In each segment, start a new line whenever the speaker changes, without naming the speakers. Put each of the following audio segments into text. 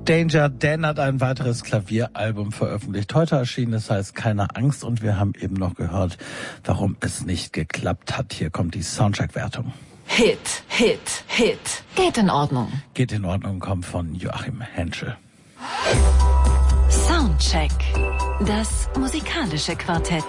Danger Dan hat ein weiteres Klavieralbum veröffentlicht. Heute erschienen, das heißt Keine Angst. Und wir haben eben noch gehört, warum es nicht geklappt hat. Hier kommt die Soundcheck-Wertung.
Hit, Hit, Hit. Geht in Ordnung.
Geht in Ordnung kommt von Joachim Henschel.
Soundcheck. Das musikalische Quartett.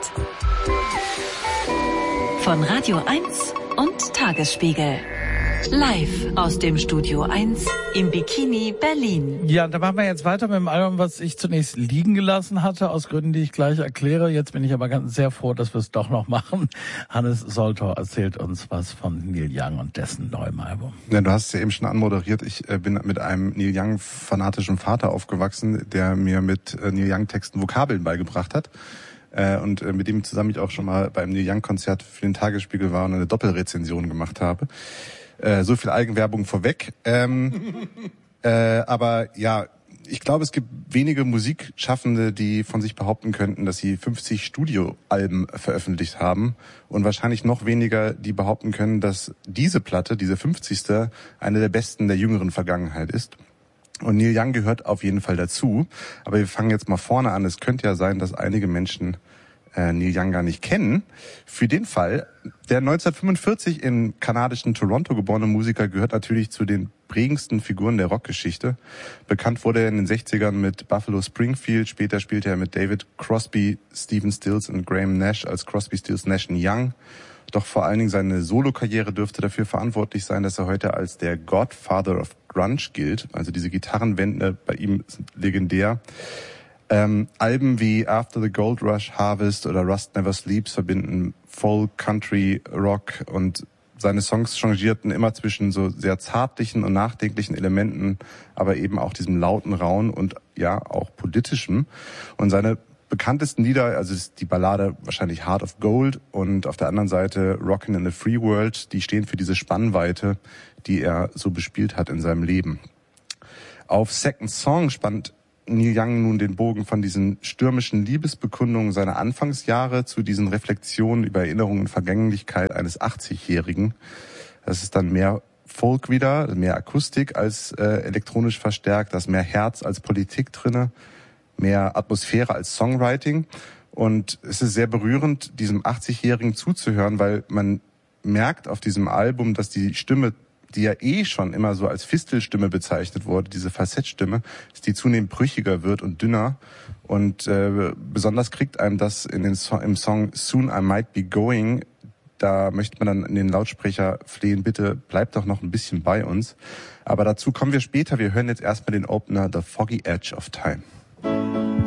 Von Radio 1 und Tagesspiegel. Live aus dem Studio 1 im Bikini Berlin.
Ja, da machen wir jetzt weiter mit dem Album, was ich zunächst liegen gelassen hatte, aus Gründen, die ich gleich erkläre. Jetzt bin ich aber ganz sehr froh, dass wir es doch noch machen. Hannes Soltor erzählt uns was von Neil Young und dessen neuem Album.
Ja, du hast es ja eben schon anmoderiert. Ich bin mit einem Neil Young-fanatischen Vater aufgewachsen, der mir mit Neil Young-Texten Vokabeln beigebracht hat. Und mit dem zusammen ich auch schon mal beim Neil Young-Konzert für den Tagesspiegel war und eine Doppelrezension gemacht habe. So viel Eigenwerbung vorweg. Aber ja, ich glaube, es gibt wenige Musikschaffende, die von sich behaupten könnten, dass sie 50 Studioalben veröffentlicht haben. Und wahrscheinlich noch weniger, die behaupten können, dass diese Platte, diese 50. eine der besten der jüngeren Vergangenheit ist. Und Neil Young gehört auf jeden Fall dazu. Aber wir fangen jetzt mal vorne an. Es könnte ja sein, dass einige Menschen Neil Young gar nicht kennen. Für den Fall, der 1945 im kanadischen Toronto geborene Musiker gehört natürlich zu den prägendsten Figuren der Rockgeschichte. Bekannt wurde er in den 60ern mit Buffalo Springfield, später spielte er mit David Crosby, Stephen Stills und Graham Nash als Crosby, Stills, Nash & Young. Doch vor allen Dingen seine Solokarriere dürfte dafür verantwortlich sein, dass er heute als der Godfather of Grunge gilt. Also diese Gitarrenwände bei ihm sind legendär. Alben wie After the Gold Rush, Harvest oder Rust Never Sleeps verbinden Folk, Country, Rock und seine Songs changierten immer zwischen so sehr zärtlichen und nachdenklichen Elementen, aber eben auch diesem lauten, rauen und ja auch politischem. Und seine bekanntesten Lieder, also die Ballade wahrscheinlich Heart of Gold und auf der anderen Seite Rockin' in a Free World, die stehen für diese Spannweite, die er so bespielt hat in seinem Leben. Auf Second Song spannt Neil Young nun den Bogen von diesen stürmischen Liebesbekundungen seiner Anfangsjahre zu diesen Reflexionen über Erinnerungen und Vergänglichkeit eines 80-Jährigen. Das ist dann mehr Folk wieder, mehr Akustik als elektronisch verstärkt, da ist mehr Herz als Politik drinne, mehr Atmosphäre als Songwriting. Und es ist sehr berührend, diesem 80-Jährigen zuzuhören, weil man merkt auf diesem Album, dass die Stimme, die ja schon immer so als Fistelstimme bezeichnet wurde, diese Falsettstimme, dass die zunehmend brüchiger wird und dünner. Und besonders kriegt einem das im Song Soon I Might Be Going. Da möchte man dann in den Lautsprecher flehen, bitte bleibt doch noch ein bisschen bei uns. Aber dazu kommen wir später. Wir hören jetzt erstmal den Opener The Foggy Edge of Time.